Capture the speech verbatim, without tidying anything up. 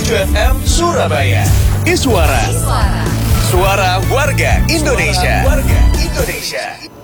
tujuh F M Surabaya. Iswara. Suara warga Indonesia. Warga Indonesia.